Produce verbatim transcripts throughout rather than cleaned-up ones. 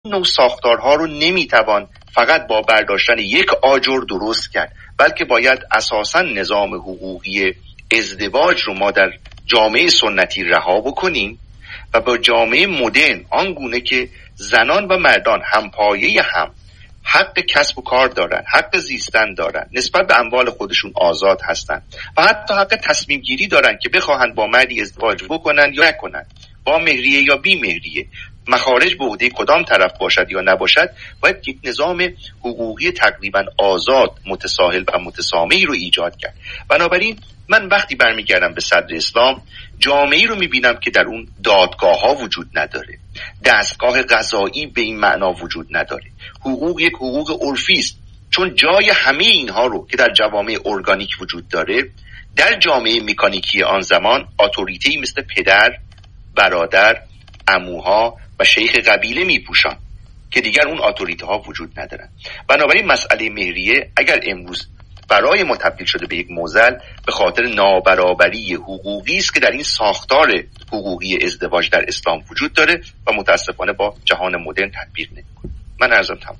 نوع ساختارها رو نمیتوان فقط با برداشتن یک آجر درست کرد، بلکه باید اساساً نظام حقوقی ازدواج رو ما در جامعه سنتی رها بکنیم و با جامعه مدرن آنگونه که زنان و مردان هم پایه هم حق کسب و کار دارن، حق زیستن دارن، نسبت به اموال خودشون آزاد هستن و حتی حق تصمیم گیری دارن که بخواهند با مردی ازدواج بکنن یا نکنن، با مهریه یا بی مهریه، مخارج به عهده کدام طرف باشد یا نباشد، باید یک نظام حقوقی تقریبا آزاد، متساهل و متسامحی رو ایجاد کرد. بنابراین من وقتی برمیگردم به صدر اسلام، جامعه‌ای رو میبینم که در اون دادگاه ها وجود نداره، دستگاه قضایی به این معنا وجود نداره، حقوق یک حقوق عرفی است، چون جای همه اینها رو که در جوامع ارگانیک وجود داره، در جامعه مکانیکی آن زمان اتوریتی مثل پدر، برادر، عموها و شیخ قبیله میپوشان که دیگر اون اتوریته ها وجود ندارن. بنابراین مسئله مهریه اگر امروز برای ما تبدیل شده به یک معضل، به خاطر نابرابری حقوقی است که در این ساختار حقوقی ازدواج در اسلام وجود داره و متاسفانه با جهان مدرن تطبیق نمی‌کنه. من عرضم تمام.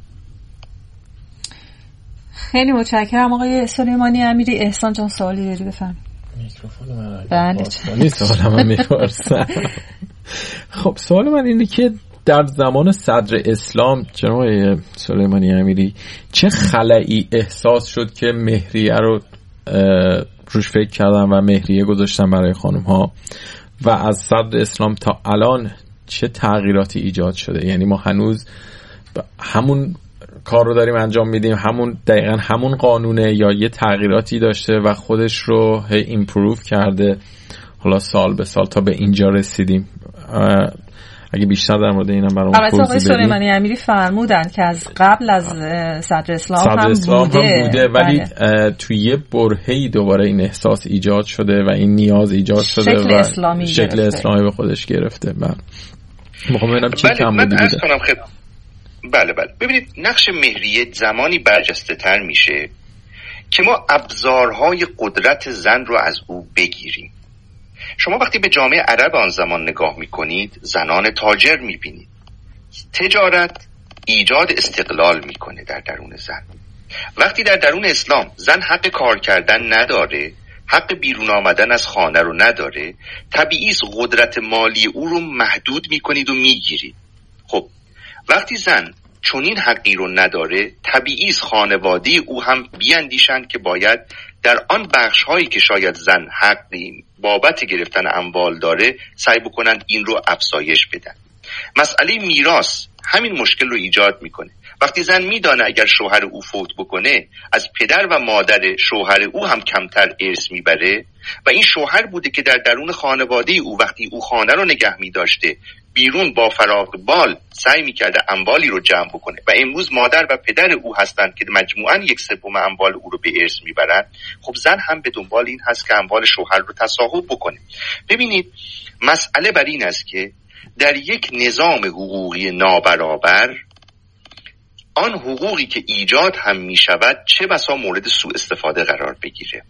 خیلی متشکرم آقای سلیمانی امیری. احسان جان سوالی داری بفرمایید. میکروفون من بله. سوالی سوالم میپرسم. خب سوال من اینه که در زمان صدر اسلام جناب سلیمانی امیری چه خلایی احساس شد که مهریه رو روش فکر کردن و مهریه گذاشتن برای خانم ها و از صدر اسلام تا الان چه تغییراتی ایجاد شده؟ یعنی ما هنوز همون کار رو داریم انجام میدیم، همون دقیقا همون قانونه، یا یه تغییراتی داشته و خودش رو هی ایمپروف کرده حالا سال به سال تا به اینجا رسیدیم؟ اگه بیشتر در مورد اینم برام توضیح بدید. البته آقای سلیمانی امیری فرمودن که از قبل از صدر اسلام, صدر هم, اسلام بوده. هم بوده ولی توی یه برهه‌ای دوباره این احساس ایجاد شده و این نیاز ایجاد شده شکل و اسلامی شکل گرفته. اسلامی به خودش گرفته. من میخوام ببینم چه بله کم من بوده. عرض کنم خد... بله بله ببینید، نقش مهریه زمانی برجسته تر میشه که ما ابزارهای قدرت زن رو از او بگیریم. شما وقتی به جامعه عرب آن زمان نگاه میکنید، زنان تاجر میبینید. تجارت ایجاد استقلال میکنه در درون زن. وقتی در درون اسلام زن حق کار کردن نداره، حق بیرون آمدن از خانه رو نداره، طبیعی است قدرت مالی او رو محدود میکنید و میگیرید. خب وقتی زن چنین حقی رو نداره، طبیعی است خانواده او هم بیاندیشند که باید در آن بخش هایی که شاید زن حقی بابت گرفتن اموال داره سعی بکنند این رو افزایش بدن. مسئله میراث همین مشکل رو ایجاد میکنه. وقتی زن میدانه اگر شوهر او فوت بکنه از پدر و مادر شوهر او هم کمتر ارث میبره و این شوهر بوده که در درون خانواده او وقتی او خانه رو نگه میداشته، بیرون با فراغ بال سعی میکرده اموالی رو جمع بکنه و امروز مادر و پدر او هستند که مجموعاً یک سوم اموال او رو به ارث میبرن. خب زن هم به دنبال این هست که اموال شوهر رو تصاحب بکنه. ببینید مسئله بر این است که در یک نظام حقوقی نابرابر آن حقوقی که ایجاد هم میشود چه بسا مورد سوء استفاده قرار بگیره.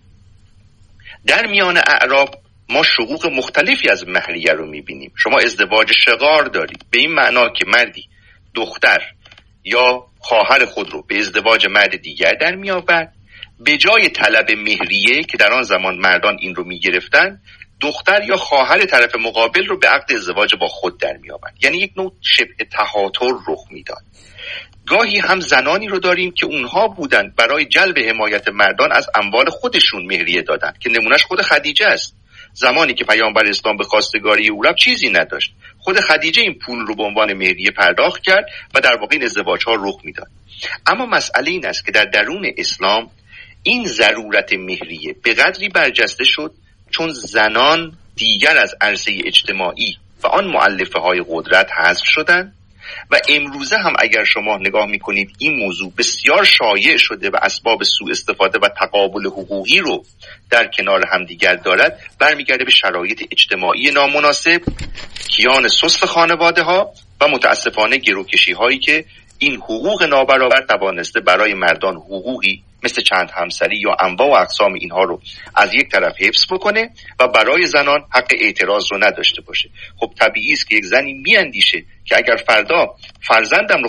در میان اعراب ما شقوق مختلفی از مهریه رو میبینیم. شما ازدواج شغار دارید، به این معنا که مردی دختر یا خواهر خود رو به ازدواج مرد دیگر در میآورد، به جای طلب مهریه که در آن زمان مردان این رو میگرفتن، دختر یا خواهر طرف مقابل رو به عقد ازدواج با خود در میآورد. یعنی یک نوع شبه تهاتر رخ میداد. گاهی هم زنانی رو داریم که اونها بودن برای جلب حمایت مردان از اموال خودشون مهریه دادن که نمونهش خود خدیجه است. زمانی که پیامبر اسلام به خواستگاری او رفت چیزی نداشت، خود خدیجه این پول رو به عنوان مهریه پرداخت کرد و در واقع این ازدواج ها رخ میداد. اما مسئله این است که در درون اسلام این ضرورت مهریه به قدری برجسته شد چون زنان دیگر از عرصه اجتماعی و آن مؤلفه های قدرت حذف شدند و امروزه هم اگر شما نگاه میکنید این موضوع بسیار شایع شده و اسباب سوء استفاده و تقابل حقوقی رو در کنار هم دیگر دارد، برمیگرده به شرایط اجتماعی نامناسب، کیان سست خانواده ها و متاسفانه گروکشی هایی که این حقوق نابرابر توانسته برای مردان حقوقی مثل چند همسری یا انواع و اقسام اینها رو از یک طرف حفظ بکنه و برای زنان حق اعتراض رو نداشته باشه. خب طبیعی است که یک زنی میاندیشه که اگر فردا فرزندم رو